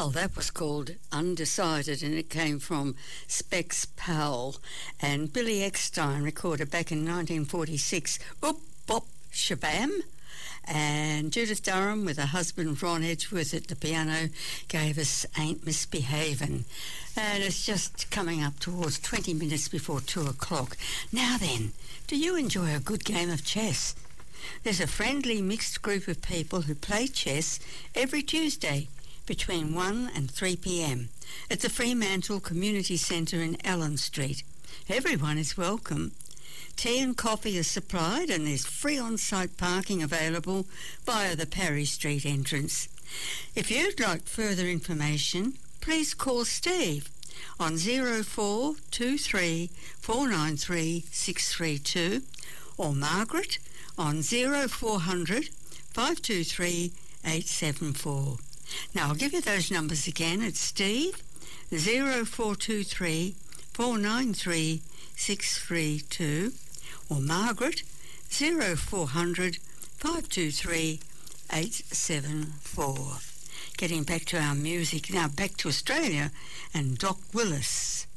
Well, that was called Undecided, and it came from Specs Powell and Billy Eckstein, recorded back in 1946. Oop, bop, shabam. And Judith Durham, with her husband Ron Edgeworth at the piano, gave us Ain't Misbehavin'. And it's just coming up towards 20 minutes before 2 o'clock. Now then, do you enjoy a good game of chess? There's a friendly mixed group of people who play chess every Tuesday between 1 and 3 p.m. at the Fremantle Community Centre in Allen Street. Everyone is welcome. Tea and coffee is supplied, and there's free on-site parking available via the Parry Street entrance. If you'd like further information, please call Steve on 0423 493 632 or Margaret on 0400 523 874. Now, I'll give you those numbers again. It's Steve, 0423 493 632, or Margaret, 0400 523 874. Getting back to our music now, back to Australia and Doc Willis.